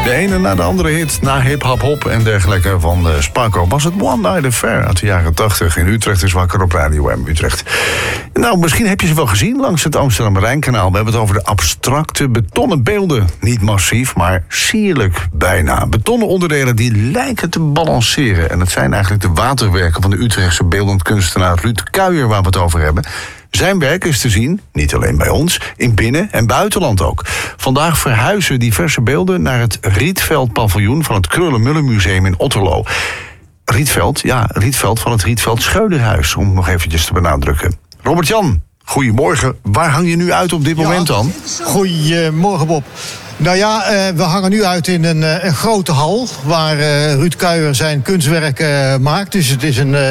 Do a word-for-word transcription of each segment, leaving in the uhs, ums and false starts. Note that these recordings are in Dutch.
De ene na de andere hit, na hip-hop-hop en dergelijke van uh, Sparko... was het One Night Affair uit de jaren tachtig. In Utrecht is wakker op Radio M Utrecht. Nou, misschien heb je ze wel gezien langs het Amsterdam-Rijnkanaal. We hebben het over de abstracte betonnen beelden. Niet massief, maar sierlijk bijna. Betonnen onderdelen die lijken te balanceren. En het zijn eigenlijk de waterwerken van de Utrechtse beeldend kunstenaar Ruud Kuijer waar we het over hebben. Zijn werk is te zien, niet alleen bij ons, in binnen- en buitenland ook. Vandaag verhuizen diverse beelden naar het Rietveld-paviljoen van het Kröller-Müller Museum in Otterlo. Rietveld, ja, Rietveld van het Rietveld Schreuderhuis, om het nog eventjes te benadrukken. Robert-Jan, goedemorgen. Waar hang je nu uit op dit ja, moment dan? Goedemorgen, Bob. Nou ja, uh, we hangen nu uit in een, uh, een grote hal waar uh, Ruud Kuijer zijn kunstwerk uh, maakt. Dus het is een... Uh,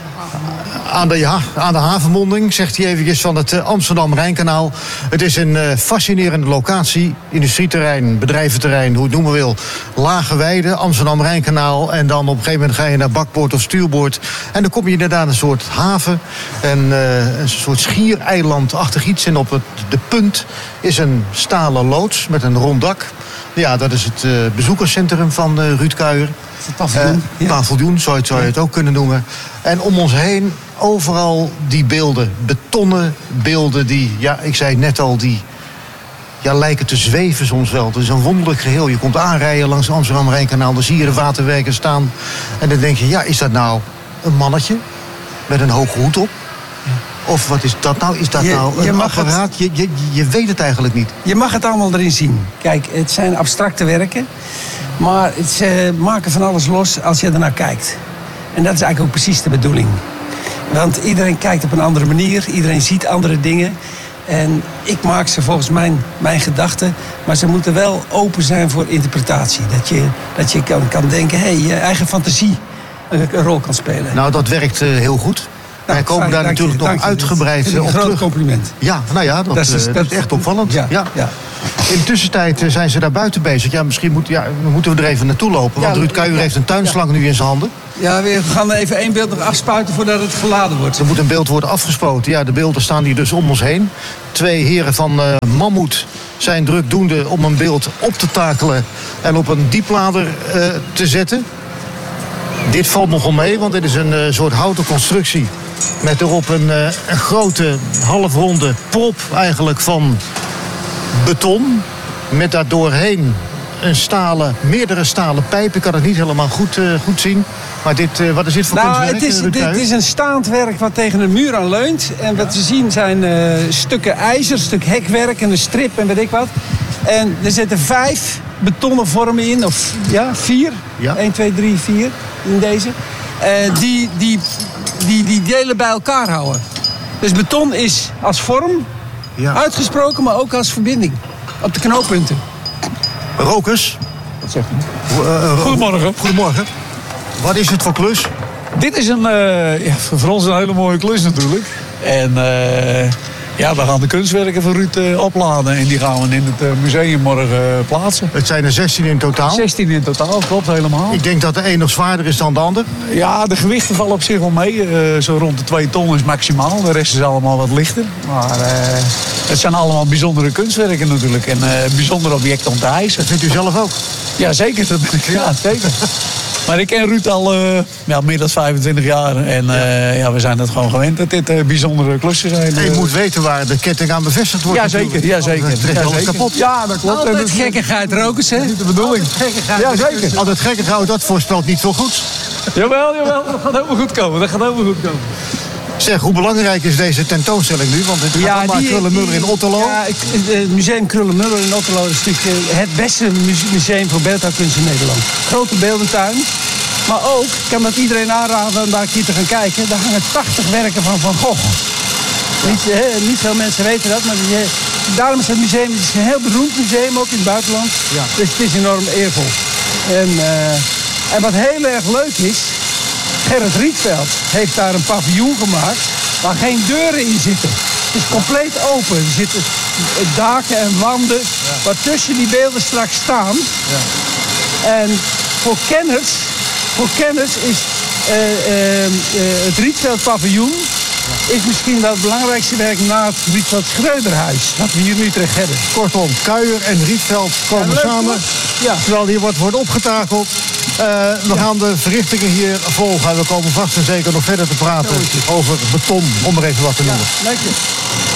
Aan de, ja, aan de havenmonding, zegt hij eventjes, van het Amsterdam-Rijnkanaal. Het is een uh, fascinerende locatie. Industrieterrein, bedrijventerrein, hoe het noemen wil. Lage weide, Amsterdam-Rijnkanaal. En dan op een gegeven moment ga je naar bakboord of stuurboord. En dan kom je inderdaad een soort haven. En uh, een soort schiereilandachtig iets. En op het, de punt is een stalen loods met een rond dak. Ja, dat is het uh, bezoekerscentrum van uh, Ruud Kuijer. Het paviljoen. Uh, ja. paviljoen, zou je, zou je het ook kunnen noemen. En om ons heen, overal die beelden. Betonnen beelden die, ja, ik zei het net al, die ja, lijken te zweven soms wel. Het is een wonderlijk geheel. Je komt aanrijden langs het Amsterdam-Rijnkanaal, dan zie je de waterwerken staan. En dan denk je, ja, is dat nou een mannetje met een hoge hoed op? Of wat is dat nou? Is dat je, nou een je mag apparaat? Het, je, je, je weet het eigenlijk niet. Je mag het allemaal erin zien. Kijk, het zijn abstracte werken. Maar ze maken van alles los als je ernaar kijkt. En dat is eigenlijk ook precies de bedoeling. Want iedereen kijkt op een andere manier. Iedereen ziet andere dingen. En ik maak ze volgens mijn, mijn gedachten. Maar ze moeten wel open zijn voor interpretatie. Dat je, dat je kan, kan denken, hé, hey, je eigen fantasie een, een rol kan spelen. Nou, dat werkt uh, heel goed. Wij Nou, komen daar dank natuurlijk je, nog dank uitgebreid je. op Een terug. groot compliment. Ja, nou ja, dat, dat, is, uh, dat is echt opvallend. Ja, ja. ja. In de tussentijd uh, zijn ze daar buiten bezig. Ja, misschien moet, ja, moeten we er even naartoe lopen. Want Ja, Ruud Kuijer ja, heeft een tuinslang ja. nu in zijn handen. Ja, we gaan even één beeld nog afspuiten voordat het geladen wordt. Er moet een beeld worden afgespoten. Ja, de beelden staan hier dus om ons heen. Twee heren van uh, Mammoet zijn drukdoende om een beeld op te takelen en op een dieplader uh, te zetten. Dit valt nogal mee, want dit is een uh, soort houten constructie. Met erop een, uh, een grote, halfronde prop eigenlijk van beton. Met daardoorheen een stalen, meerdere stalen pijpen. Ik kan het niet helemaal goed, uh, goed zien. Maar dit, uh, wat is dit voor nou, kunstwerk? Het is, dit, dit is een staand werk wat tegen een muur aan leunt. En wat we zien zijn uh, stukken ijzer, stuk hekwerk en een strip en weet ik wat. En er zitten vijf betonnen vormen in, of ja, vier. Ja. één, twee, drie, vier in deze. Uh, die, die, die die delen bij elkaar houden. Dus beton is als vorm Ja. uitgesproken, maar ook als verbinding. Op de knooppunten. Rokers. Wat zegt u? Uh, uh, Goedemorgen. Goedemorgen. Wat is het voor klus? Dit is een, uh, ja, voor ons een hele mooie klus natuurlijk. En uh, ja, we gaan de kunstwerken van Ruud uh, opladen. En die gaan we in het uh, museum morgen uh, plaatsen. Het zijn er zestien in totaal. zestien in totaal, klopt helemaal. Ik denk dat de een nog zwaarder is dan de ander. Ja, de gewichten vallen op zich wel mee. Uh, zo rond de twee ton is maximaal. De rest is allemaal wat lichter. Maar uh, het zijn allemaal bijzondere kunstwerken natuurlijk. En uh, bijzondere objecten om te hijsen. Dat vindt u zelf ook? Ja, zeker. Dat ben ik, ja, zeker. Maar ik ken Ruud al uh, ja, meer dan vijfentwintig jaar. En uh, ja, we zijn het gewoon gewend dat dit uh, bijzondere klussen zijn. En je moet weten waar de ketting aan bevestigd wordt. Ja, zeker. Ja, zeker. Het trekt Ja, alles zeker. kapot. Ja, dat klopt. Altijd gekkigheid rokers, hè? Dat is de bedoeling. Ja, zeker. Al dat gekke gauw, dat voorspelt niet veel goeds. Jawel, jawel. Dat gaat helemaal goed komen. Dat gaat helemaal goed komen. Zeg, hoe belangrijk is deze tentoonstelling nu? Want het gaat Ja, allemaal die- Kröller-Müller die- in Otterlo. Ja, ik- het museum Kröller-Müller in Otterlo is natuurlijk eh, het beste mu- museum voor beeldhouwkunst in Nederland. Grote beeldentuin. Maar ook, ik kan dat iedereen aanraden om daar een keer te gaan kijken. Daar hangen tachtig werken van Van Gogh. Niet, eh, niet veel mensen weten dat, maar die, eh, daarom is het museum het is een heel beroemd museum, ook in het buitenland. Ja. Dus het is enorm eervol. En, eh, en wat heel erg leuk is, Gerrit Rietveld heeft daar een paviljoen gemaakt waar geen deuren in zitten. Het is compleet open. Er zitten daken en wanden waar tussen die beelden straks staan. Ja. En voor kenners, voor kenners is uh, uh, uh, het Rietveld paviljoen is misschien wel het belangrijkste werk na het Rietveld Schreuderhuis, dat we hier nu terecht hebben. Kortom, Kuijer en Rietveld komen Ja, leuk, samen. hoor. Ja. Terwijl hier wordt, wordt opgetakeld. Uh, we ja. gaan de verrichtingen hier volgen. En we komen vast en zeker nog verder te praten over beton, om er even wat te noemen. Ja, lekker.